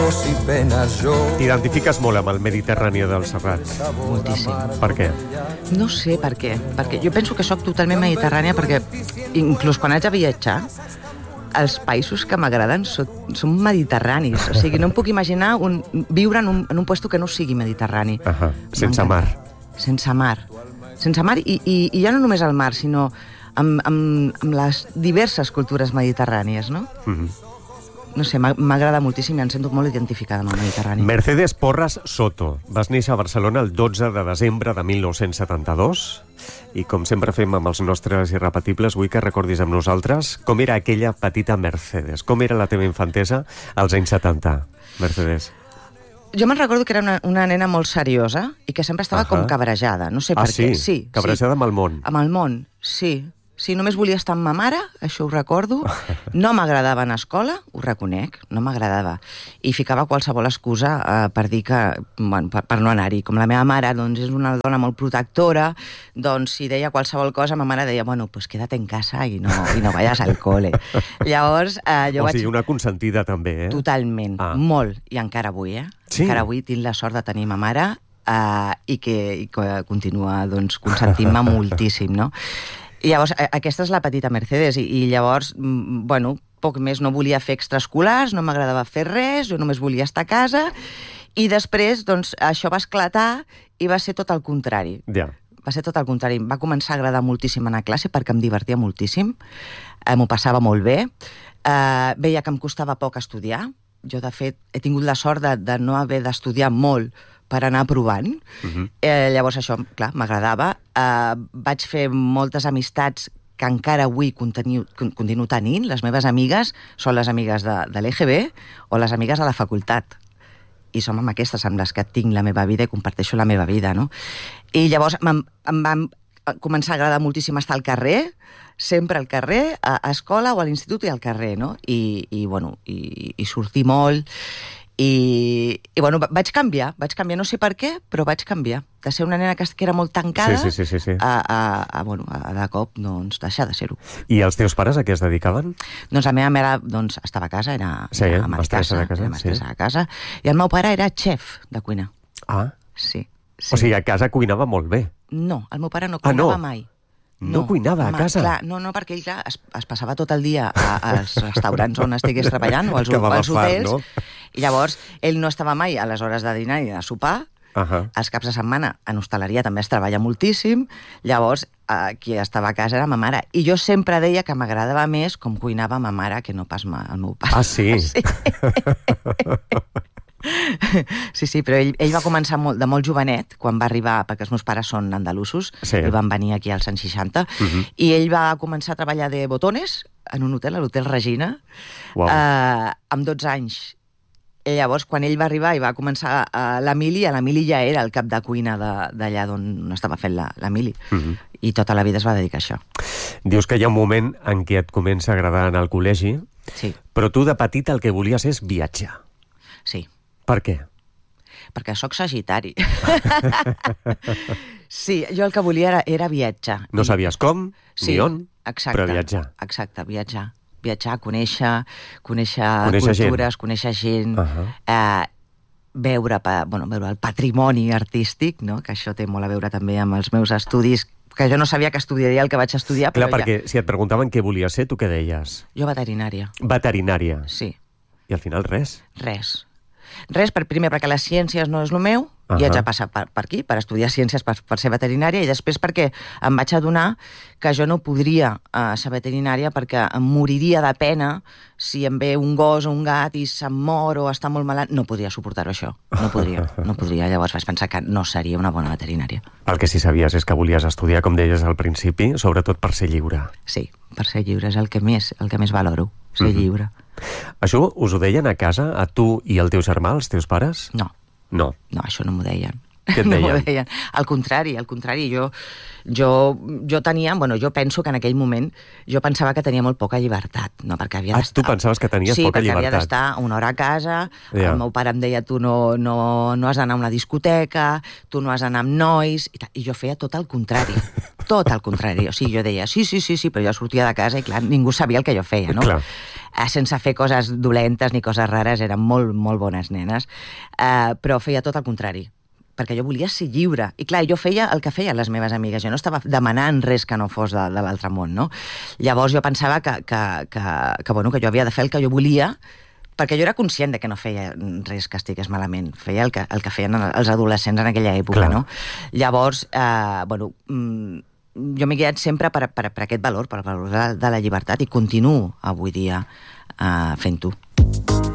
miedos y penas yo. T'identifiques molt amb el Mediterrani del Serrat. Moltíssim. Per què? No sé per què. Perquè jo penso que sóc totalment mediterrània perquè inclús quan haig de viatjar els països que m'agraden són mediterranis. O sigui, no em puc imaginar viure en un puesto que no sigui mediterrani. Sense mar. Sense mar. Sense mar i ja no només el mar, sinó amb les diverses cultures mediterrànies, no? No sé, m'agrada moltíssim i em sento molt identificada amb el Mediterrani. Mercedes Porras Soto. Vas néixer a Barcelona el 12 de desembre de 1972 i, com sempre fem amb els nostres irrepetibles, vull que recordis amb nosaltres com era aquella petita Mercedes. Com era la teva infantesa als anys 70, Mercedes? Jo me'n recordo que era una nena molt seriosa i que sempre estava com cabrejada. No sé per què. Sí? Cabrejada amb el món. Amb el món, sí. Sí, només volia estar amb ma mare, això ho recordo. No m'agradava anar a escola, ho reconec, no m'agradava. I ficava qualsevol excusa per dir que, bueno, per no anar-hi. Com la meva mare, doncs, és una dona molt protectora, doncs, si deia qualsevol cosa, ma mare deia, bueno, pues quédate en casa i no vayas al cole. Llavors, jo vaig... O sigui, una consentida també, eh? Totalment, molt. I encara avui, Sí? Encara avui tinc la sort de tenir ma mare i que continua, doncs, consentint-me moltíssim, no? I llavors, aquesta és la petita Mercedes, i llavors, bueno, poc més, no volia fer extraescolars, no m'agradava fer res, jo només volia estar a casa, i després, doncs, això va esclatar i va ser tot el contrari. Ja. Va ser tot el contrari. Va començar a agradar moltíssim anar a classe perquè em divertia moltíssim, m'ho passava molt bé, veia que em costava poc estudiar. Jo, de fet, he tingut la sort de no haver d'estudiar molt per anar provant. Llavors això, clar, m'agradava. Vaig fer moltes amistats que encara avui continuo tenint. Les meves amigues són les amigues de l'EGB o les amigues de la facultat. I som amb aquestes amb les que tinc la meva vida i comparteixo la meva vida, no? I llavors em va començar a agradar moltíssim estar al carrer, sempre al carrer, a escola o a l'institut i al carrer, no? I sortir molt. I bueno, vaig canviar, no sé per què, però vaig canviar. De ser una nena que era molt tancada a de cop, doncs, deixar de ser-ho. I els teus pares a què es dedicaven? Doncs la meva mare doncs, estava a casa, era mestressa de casa, i el meu pare era xef de cuina. Ah? Sí. O sigui, a casa cuinava molt bé. No, el meu pare no cuinava mai. No cuinava a casa? Clar, no, perquè ell es passava tot el dia als restaurants on estigués treballant o als hotels, no? I llavors ell no estava mai a les hores de dinar i de sopar. Els caps de setmana en hostaleria també es treballa moltíssim. Llavors qui estava a casa era ma mare, i jo sempre deia que m'agradava més com cuinava ma mare que no pas el meu pare. Ah, sí? Sí. Sí, però ell va començar de molt jovenet, quan va arribar, perquè els meus pares són andalusos, i van venir aquí als anys 60, i ell va començar a treballar de botones en un hotel, a l'Hotel Regina, amb 12 anys. I llavors, quan ell va arribar i va començar l'Emili ja era el cap de cuina d'allà d'on estava fent l'Emili, i tota la vida es va dedicar a això. Dius que hi ha un moment en què et comença a agradar anar al col·legi, però tu de petit el que volies és viatjar. Sí. Per què? Perquè sóc sagitari. Sí, jo el que volia era viatjar. No sabies com, ni on, però viatjar. Exacte, viatjar. Viatjar, conèixer cultures, conèixer gent, veure el patrimoni artístic, no? Que això té molt a veure també amb els meus estudis, que jo no sabia que estudiaria el que vaig estudiar. Clar, perquè si et preguntaven què volies ser, tu què deies? Jo veterinària. Veterinària? Sí. I al final res? Res, primer perquè les ciències no és el meu, i haig de passar per aquí, per estudiar ciències per ser veterinària, i després perquè em vaig adonar que jo no podria ser veterinària perquè em moriria de pena si em ve un gos o un gat i se'm mor o està molt malalt. No podria suportar-ho, això. No podria. Llavors vaig pensar que no seria una bona veterinària. El que sí sabies és que volies estudiar, com deies al principi, sobretot per ser lliure. Sí, per ser lliure és el que més valoro, ser lliure. Això us ho deien a casa, a tu i al teu germà, els teus pares? No. No, això no m'ho deien. Què et deien? No m'ho deien. Al contrari, jo tenia, jo penso que en aquell moment jo pensava que tenia molt poca llibertat, no? Perquè havia d'estar... tu pensaves que tenies poca llibertat? Sí, perquè havia d'estar una hora a casa, el meu pare em deia, tu no has d'anar a una discoteca, tu no has d'anar amb nois, i jo feia tot el contrari. tot el contrari. O sigui, jo deia, sí, però jo sortia de casa i, clar, ningú sabia el que jo feia, no? Clar. Sense fer coses dolentes ni coses rares, eren molt, molt bones nenes, però feia tot el contrari, perquè jo volia ser lliure. I clar, jo feia el que feien les meves amigues, jo no estava demanant res que no fos de l'altre món, no? Llavors jo pensava que jo havia de fer el que jo volia, perquè jo era conscient de que no feia res que estigués malament, feia el que feien els adolescents en aquella època, clar, no? Llavors, jo m'he guiat sempre per aquest valor, per el valor de la llibertat, i continuo avui dia fent-ho.